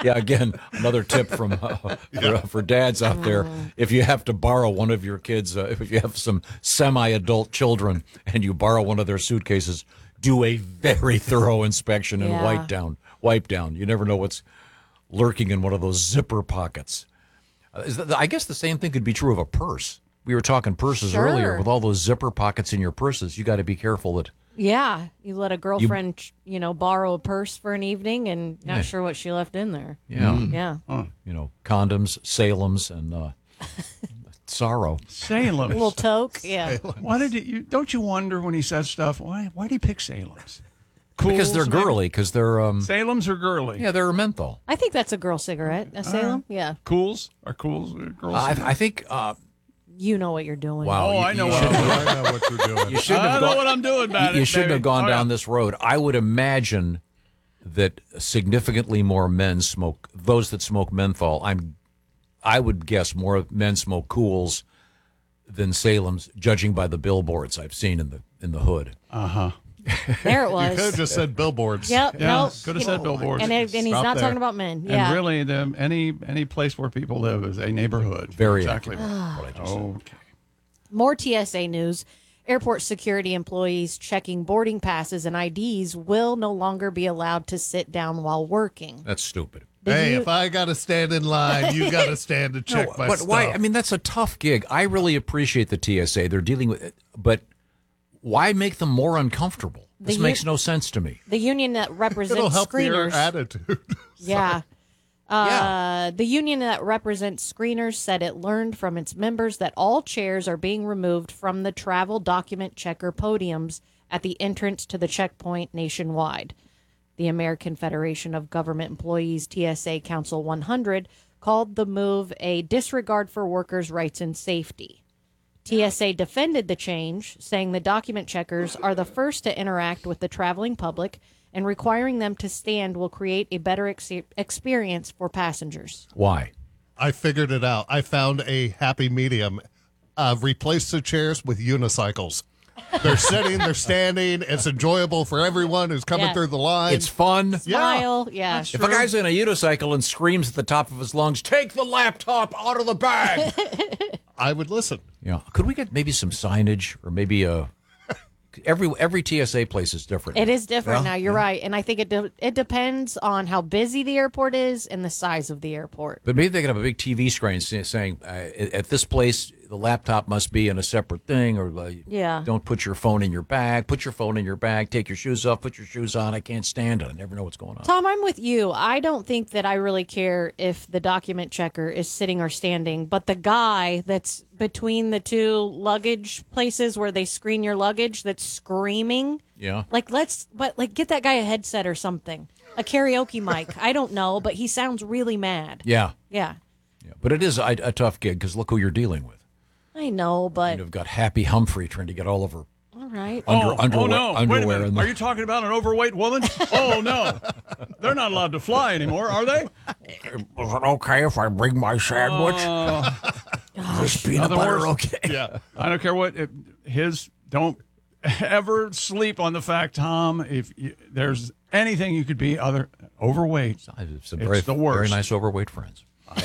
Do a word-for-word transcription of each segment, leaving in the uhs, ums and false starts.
Yeah, again, another tip from uh, for, for dads out there. If you have to borrow one of your kids, uh, if you have some semi-adult children and you borrow one of their suitcases, do a very thorough inspection and Yeah. wipe down. Wipe down. You never know what's lurking in one of those zipper pockets. Uh, is that, I guess the same thing could be true of a purse. We were talking purses Sure. earlier. With all those zipper pockets in your purses, you got to be careful that Yeah, you let a girlfriend, you, know, borrow a purse for an evening and not Yeah. sure what she left in there. Yeah. Yeah. you know, condoms, Salem's, and uh, sorrow. Salem. A little toque. Yeah. Why did you? Don't you wonder when he says stuff? Why? Why did he pick Salem's? Because they're Cools, maybe? girly. Because they're um, Salem's are girly. yeah, they're menthol. I think that's a girl cigarette. A Salem? Yeah. Cools are cools. uh, Girls. I, I think. Uh, You know what you're doing. wow. oh, you, I know You, what shouldn't- I'm doing. I know what you're doing. you shouldn't I have know gone, what I'm doing about you it, shouldn't have baby. gone Oh, down yeah. this road. I would imagine that significantly more men smoke. Those that smoke menthol. I'm. I would guess more men smoke Cools than Salem's, judging by the billboards I've seen in the in the hood. There it You could have was. just said billboards. Yep. Yeah, Nope. could have said billboards. And, it, and he's Stop not there. talking about men. Yeah. And really, the, any any place where people live is a neighborhood. Very exactly. accurate, right. what I just said. Okay. More T S A news. Airport security employees checking boarding passes and I Ds will no longer be allowed to sit down while working. That's stupid. Hey, you- if I got to stand in line, you got to stand to check No, my but stuff. why? I mean, that's a tough gig. I really appreciate the T S A. They're dealing with it, but why make them more uncomfortable? This The makes u- no sense to me. The union that It'll represents help your screeners. attitude. Yeah. Uh, Yeah. The union that represents screeners said it learned from its members that all chairs are being removed from the travel document checker podiums at the entrance to the checkpoint nationwide. The American Federation of Government Employees T S A Council one hundred called the move a disregard for workers' rights and safety. T S A defended the change, saying the document checkers are the first to interact with the traveling public, and requiring them to stand will create a better ex- experience for passengers. Why? I figured it out. I found a happy medium. Uh, replace the chairs with unicycles. They're sitting, they're standing. It's enjoyable for everyone who's coming Yeah. through the line. It's fun. Yeah. Smile, yeah. If a guy's in a unicycle and screams at the top of his lungs, "Take the laptop out of the bag!" I would listen. Yeah, could we get maybe some signage or maybe a every every T S A place is different. It is different Yeah. now. You're right, and I think it de- it depends on how busy the airport is and the size of the airport. But maybe they could have a big T V screen say- saying, uh, "At this place, the laptop must be in a separate thing," or uh, Yeah. don't put your phone in your bag. Put your phone in your bag. Take your shoes off. Put your shoes on. I can't stand it. I never know what's going on. Tom, I'm with you. I don't think that I really care if the document checker is sitting or standing, but the guy that's between the two luggage places where they screen your luggage that's screaming, Yeah. like let's but like get that guy a headset or something. A karaoke mic. I don't know, but he sounds really mad. Yeah. Yeah. Yeah. But it is a, a tough gig because look who you're dealing with. I know, but You've got Happy Humphrey trying to get all over all right. under, oh, underwear. oh no! Wait a underwear minute. in the- Are you talking about an overweight woman? Oh no, they're not allowed to fly anymore, are they? Is it okay if I bring my sandwich? Is peanut Nothing butter worse. okay? Yeah, I don't care what it, his. Don't ever sleep on the fact, Tom. If you, there's anything you could be other overweight, I have some It's very, the worst. very nice overweight friends.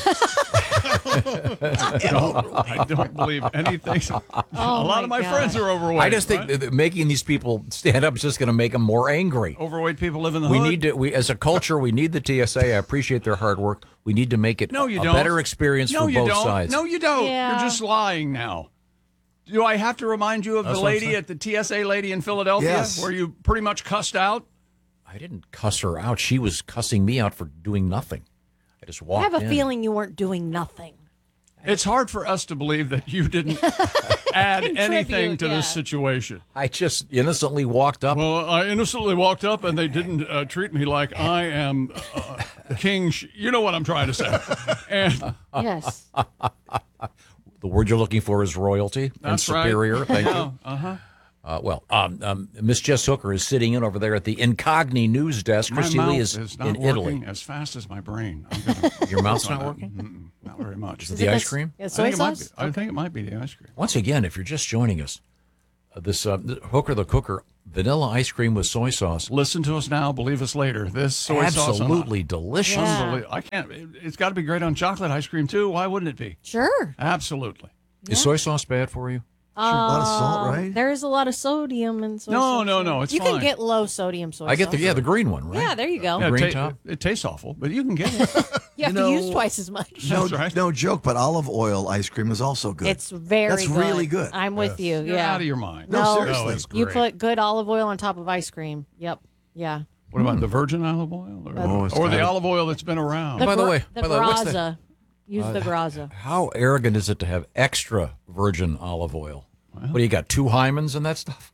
I don't believe anything. a lot my of my God. friends are overweight. I just think right? that that making these people stand up is just going to make them more angry. overweight people live in the We hood. need to, we as a culture, we need the T S A. I appreciate their hard work. We need to make it No, you a don't. better experience no, for you both don't. sides. No, you don't. Yeah. You're just lying now. Do I have to remind you of That's the what I'm lady saying. at the T S A lady in Philadelphia Yes. where you pretty much cussed out? I didn't cuss her out. She was cussing me out for doing nothing. I just I walked have a in. feeling you weren't doing nothing. It's hard for us to believe that you didn't add anything Contribute, to yeah. this situation. I just innocently walked up. Well, I innocently walked up and they didn't uh, treat me like I am uh, king. Sh- you know what I'm trying to say. And Yes. The word you're looking for is royalty and That's right. superior. Thank you. uh, uh-huh. Uh, well, um, um, Miss Jess Hooker is sitting in over there at the Incogni news desk. My Christy mouth Lee is, is, not in working Italy. as fast as my brain. I'm gonna Your mouth's work on not that. working? Mm-mm, not very much. Is it the ice cream? Yeah, I soy think, it might be, sauce? I think it might be the ice cream. Once again, if you're just joining us, uh, this uh, Hooker the Cooker, vanilla ice cream with soy sauce. Listen to us now, believe us later. This soy sauce. Absolutely delicious. Yeah. Unbelievable. I can't. it- It's got to be great on chocolate ice cream too. Why wouldn't it be? Sure. Absolutely. Is soy sauce bad for you? A lot of salt, right? There is a lot of sodium in soy No, sauce. no, no, it's you fine. can get low sodium soy I get the sauce. yeah the green one, right? Yeah, there you go. Yeah, Green it, top? it, it tastes awful, but you can get it. You have You to use know- twice as much. No, That's right. no joke, but olive oil ice cream is also good. It's very That's good. really good. I'm with you. You're yeah. out of your mind. No, No, seriously. No, it's You great. put good olive oil on top of ice cream. Yep. Yeah. What about the virgin olive oil, or, Oh, it's or the gotta- olive oil that's been around? By the gra- way- the by the way, what's the- Graza. Use the Graza. How arrogant is it to have extra virgin olive oil? What do you got? Two hymens and that stuff?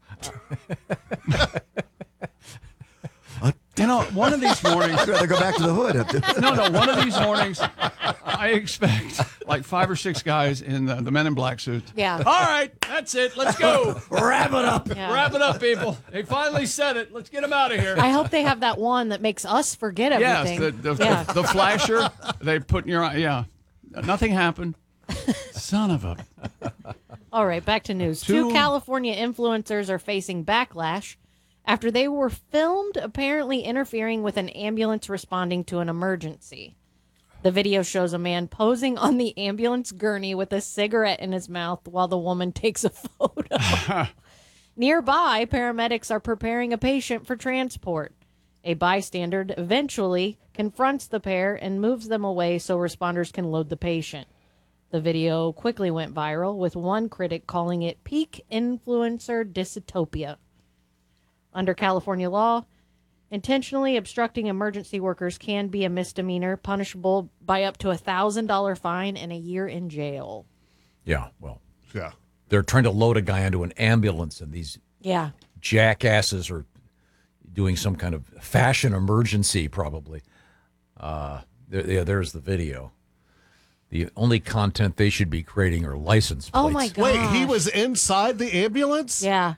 You know, one of these mornings. I'd rather go back to the hood. No, no. One of these mornings, I expect like five or six guys in the, the Men in Black suits. Yeah. All right, that's it. Let's go. Wrap it up. Yeah. Wrap it up, people. They finally said it. Let's get them out of here. I hope they have that one that makes us forget Yes, everything. the, the, yeah. the flasher they put in your eye. Yeah, nothing happened. Son of a. All right, back to news. Two Two- California influencers are facing backlash after they were filmed apparently interfering with an ambulance responding to an emergency. The video shows a man posing on the ambulance gurney with a cigarette in his mouth while the woman takes a photo. Nearby, paramedics are preparing a patient for transport. A bystander eventually confronts the pair and moves them away so responders can load the patient. The video quickly went viral, with one critic calling it peak influencer dystopia. Under California law, intentionally obstructing emergency workers can be a misdemeanor, punishable by up to a one thousand dollars fine and a year in jail. Yeah. Well, Yeah. they're trying to load a guy into an ambulance, and these Yeah. jackasses are doing some kind of fashion emergency, probably. Uh, there, yeah, there's the video. The only content they should be creating are license plates. Oh, my God. Wait, he was inside the ambulance? Yeah.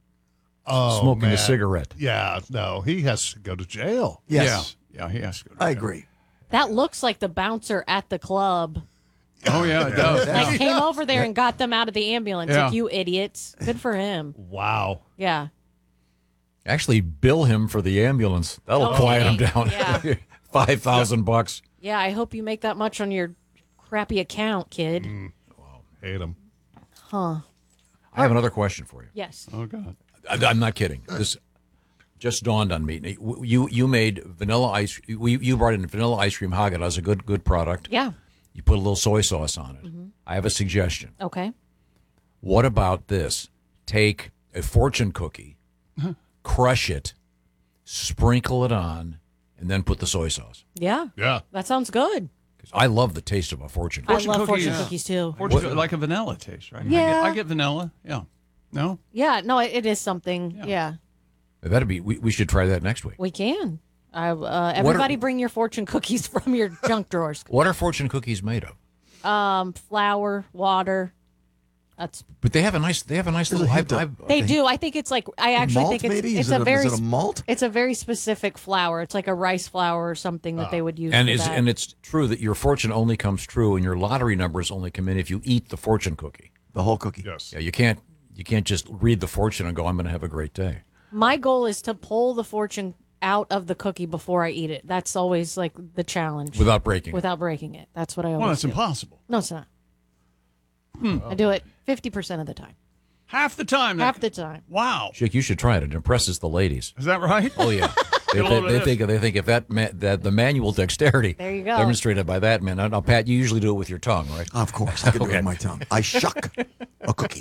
Oh, Smoking man. a cigarette. Yeah, no, he has to go to jail. Yes, Yeah, yeah, he has to go to I jail. agree. That looks like the bouncer at the club. Oh yeah, it does. Like, came over there and got them out of the ambulance. Yeah. Like, you idiots. Good for him. Wow. Yeah. Actually, bill him for the ambulance. That'll Oh, quiet him okay. down. Yeah. Five thousand bucks. Yeah, I hope you make that much on your crappy account, kid. Hate him. Huh. I have another question for you. Yes. Oh god. I, I'm not kidding. This just dawned on me. You you made vanilla ice. You, you brought in vanilla ice cream Haagen-Dazs, a good good product. Yeah. You put a little soy sauce on it. I have a suggestion. Okay. What about this? Take a fortune cookie, crush it, sprinkle it on, and then put the soy sauce. Yeah. Yeah. That sounds good. 'Cause I love the taste of a fortune I cookie. love cookie, fortune yeah. cookies too. Fortune cookie, like a vanilla taste, right? I Yeah. get, I get vanilla. Yeah. No. Yeah, no, it, it is something. Yeah. Yeah. That'd be. We, we should try that next week. We can. I, uh, everybody bring your fortune cookies from your junk drawers. What are fortune cookies made of? Um, flour, water. That's But they have a nice. They have a nice There's little. a hint I've- of- I've- they do. I think it's like I actually malt, think it's maybe? it's Is it a a- very is it a sp- malt? It's a very specific flour. It's like a rice flour or something that they would use. and for is that. and it's true that your fortune only comes true and your lottery numbers only come in if you eat the fortune cookie. The whole cookie. Yes. Yeah, you can't you can't just read the fortune and go, I'm going to have a great day. My goal is to pull the fortune out of the cookie before I eat it. That's always like the challenge. Without breaking it. Without breaking it. That's what I always Well, that's do. impossible. No, it's not. I do it fifty percent of the time. Half the time. that- Half the time. Wow. Chick, you should try it. It impresses the ladies. Is that right? Oh yeah, they, Get a they, load of they this. think they think if that ma- that the manual dexterity There you go. demonstrated by that man. Now, now, Pat, you usually do it with your tongue, right? Of course, I can do it Okay. with my tongue. I shuck a cookie.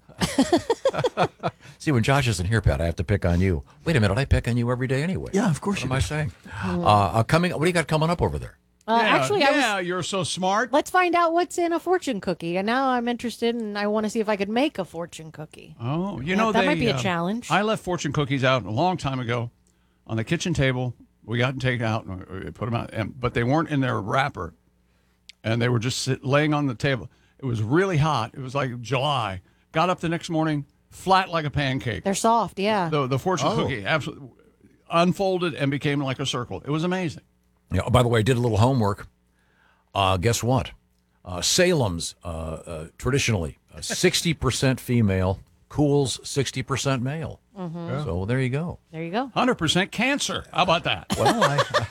See, when Josh isn't here, Pat, I have to pick on you. Wait a minute, I pick on you every day anyway. Yeah, of course What you am I do. saying? Uh, uh, coming, what do you got coming up over there? Uh, yeah, actually, I was. yeah, you're so smart. Let's find out what's in a fortune cookie. And now I'm interested, and I want to see if I could make a fortune cookie. Oh, you Yeah, know that they, might be a uh, challenge. I left fortune cookies out a long time ago on the kitchen table. We got them taken out and we put them out, and, but they weren't in their wrapper, and they were just sit, laying on the table. It was really hot. It was like July. Got up the next morning, flat like a pancake. They're soft, yeah. The the fortune Oh. cookie absolutely unfolded and became like a circle. It was amazing. Yeah. Oh, by the way, I did a little homework. Uh, guess what? Uh, Salem's uh, uh, traditionally sixty percent female, Cools sixty percent male. Mm-hmm. So there you go. There you go. one hundred percent cancer. How about that? Well,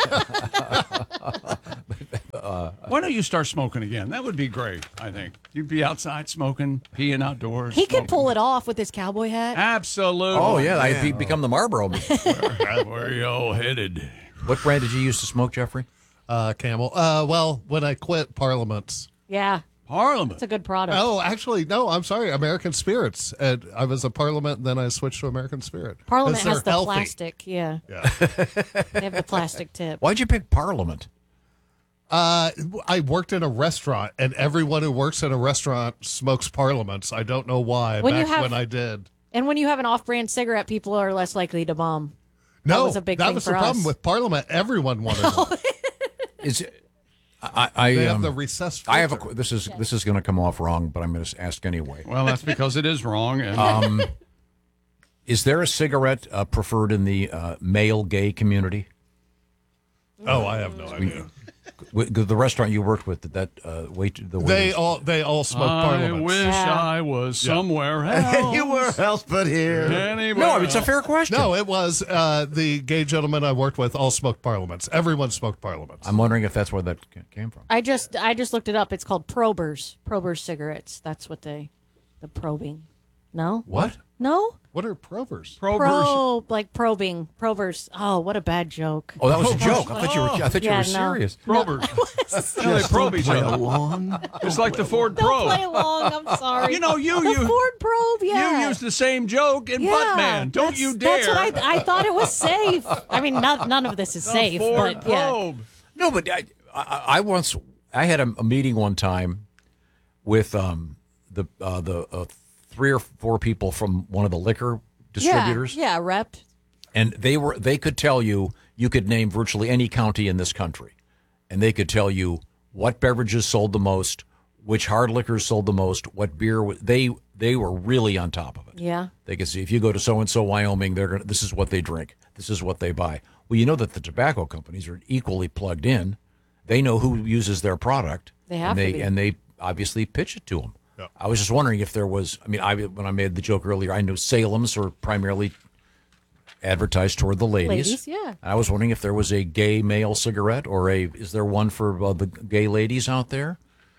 I, Why don't you start smoking again? That would be great, I think. You'd be outside smoking, peeing outdoors. He could smoking. pull it off with his cowboy hat. Absolutely. oh yeah, I'd be, become the Marlboro man. Where, where are you all headed? What brand did you used to smoke, Jeffrey? Uh, Camel. Uh, well, when I quit Parliaments. Yeah, Parliament. it's a good product. Oh, actually, no. I'm sorry. American Spirits. And I was a Parliament, and then I switched to American Spirit. Parliament 'Cause they're has the healthy. plastic. Yeah, Yeah. they have the plastic tip. Why'd you pick Parliament? Uh, I worked in a restaurant, and everyone who works in a restaurant smokes Parliaments. I don't know why. When you back have- when I did. And when you have an off-brand cigarette, people are less likely to bomb. No, was a big that thing was for the problem us. with Parliament. Everyone wanted one. Is I, I They um, have the recessed I have a. filter. qu- This is this is going to come off wrong, but I'm going to ask anyway. Well, that's because it is wrong. And Um, is there a cigarette uh, preferred in the uh, male gay community? Oh, I have no idea. W- The restaurant you worked with, did that uh, wait? The They waiters- all they all smoke I Parliaments. wish Yeah. I was somewhere else. You were else but here. Anywhere No, it's a else. fair question. No, it was uh, the gay gentlemen I worked with all smoked Parliaments. Everyone smoked Parliaments. I'm wondering if that's where that ca- came from. I just I just looked it up. It's called Probers. Probers cigarettes. That's what they, the probing. No, What? no. What are provers? Probers. Probe, like probing, probers. Oh, what a bad joke. Oh, that was a joke. I thought you were. I thought you Yeah, were no. serious. Probers. No, they probe each Play other. along. It's like the Ford Don't Probe. play along. I'm sorry. You know, you the you Ford probe. Yeah, you used the same joke in yeah, Buttman. Don't that's- you dare. That's what I, I thought it was safe. I mean, not, none of this is The safe, Ford but yeah. Probe. No, but I, I, I once I had a, a meeting one time with um the uh, the uh, three or four people from one of the liquor distributors, Yeah, yeah, rep. and they were they could tell you you could name virtually any county in this country, and they could tell you what beverages sold the most, which hard liquors sold the most, what beer wa- they they were really on top of it. Yeah. They could see if you go to so and so Wyoming, they're gonna this is what they drink, this is what they buy. Well, you know that the tobacco companies are equally plugged in. They know who uses their product. They have and to they be. and they obviously pitch it to them. I was just wondering if there was. I mean, I when I made the joke earlier, I knew Salem's are primarily advertised toward the ladies. Ladies, yeah. I was wondering if there was a gay male cigarette or a is there one for uh, the gay ladies out there?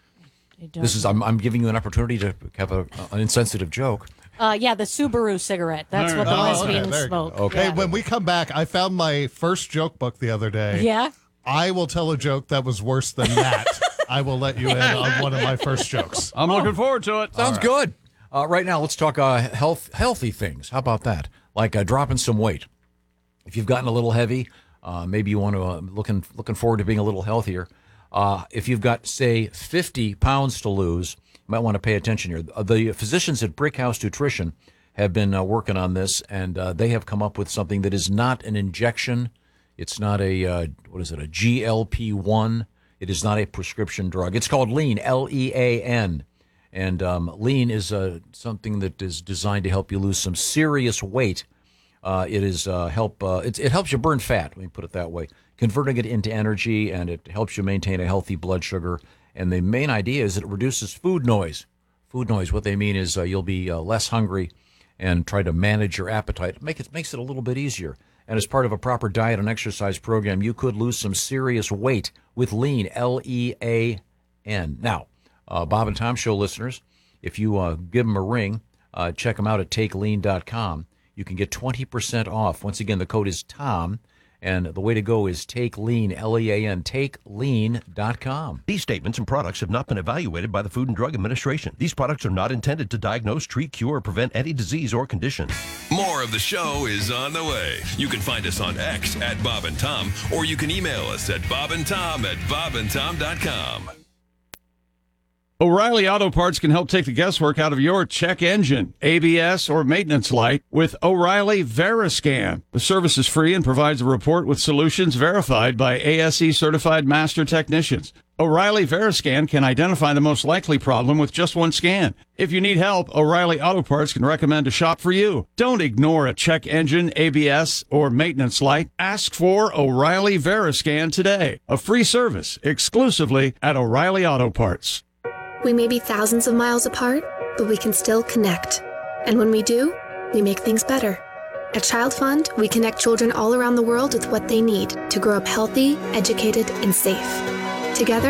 I don't This is I'm I'm giving you an opportunity to have a, an insensitive joke. Uh, yeah, the Subaru cigarette. That's There what you the go. lesbians okay, there you go. smoke. Okay. Hey, Yeah. when we come back, I found my first joke book the other day. Yeah. I will tell a joke that was worse than that. I will let you in on one of my first jokes. I'm looking forward to it. Sounds good. Uh, right now, let's talk uh, health, healthy things. How about that? Like uh, dropping some weight. If you've gotten a little heavy, uh, maybe you want to uh, looking looking forward to being a little healthier. Uh, if you've got, say, fifty pounds to lose, you might want to pay attention here. Uh, The physicians at Brick House Nutrition have been uh, working on this, and uh, they have come up with something that is not an injection. It's not a uh, what is it? A G L P one. It is not a prescription drug. It's called Lean, L E A N. And um, Lean is uh, something that is designed to help you lose some serious weight. Uh, it is uh, help. Uh, it, it helps you burn fat. Let me put it that way, converting it into energy, and it helps you maintain a healthy blood sugar. And the main idea is that it reduces food noise. Food noise. What they mean is uh, you'll be uh, less hungry, and try to manage your appetite. Make it makes it a little bit easier. And as part of a proper diet and exercise program, you could lose some serious weight with Lean, L E A N. Now, uh, Bob and Tom Show listeners, if you uh, give them a ring, uh, check them out at take lean dot com. You can get twenty percent off. Once again, the code is Tom, and the way to go is Take Lean, L E A N, take lean dot com. These statements and products have not been evaluated by the Food and Drug Administration. These products are not intended to diagnose, treat, cure, or prevent any disease or condition. More of the show is on the way. You can find us on X at Bob and Tom, or you can email us at bob and tom at bob and tom dot com. O'Reilly Auto Parts can help take the guesswork out of your check engine, A B S, or maintenance light with O'Reilly Veriscan. The service is free and provides a report with solutions verified by A S E certified master technicians. O'Reilly Veriscan can identify the most likely problem with just one scan. If you need help, O'Reilly Auto Parts can recommend a shop for you. Don't ignore a check engine, A B S, or maintenance light. Ask for O'Reilly Veriscan today. A free service exclusively at O'Reilly Auto Parts. We may be thousands of miles apart, but we can still connect. And when we do, we make things better. At Child Fund, we connect children all around the world with what they need to grow up healthy, educated, and safe. Together,